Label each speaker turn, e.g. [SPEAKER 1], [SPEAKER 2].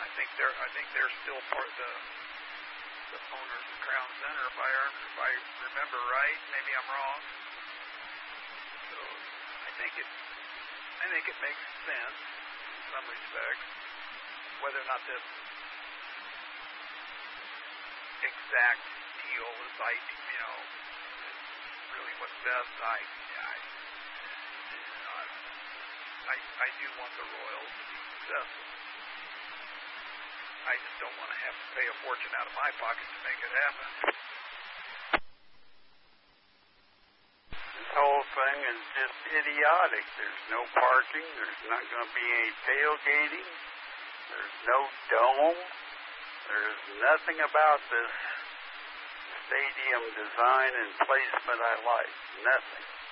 [SPEAKER 1] they're still part of the owners of Crown Center, if I remember right. Maybe I'm wrong. So I think it makes sense in some respects. Whether or not this exact deal is really what's best, I do want the Royals to be successful. I just don't want to have to pay a fortune out of my pocket to make it happen.
[SPEAKER 2] This whole thing is just idiotic. There's no parking. There's not going to be any tailgating. There's no dome. There's nothing about this stadium design and placement I like. Nothing.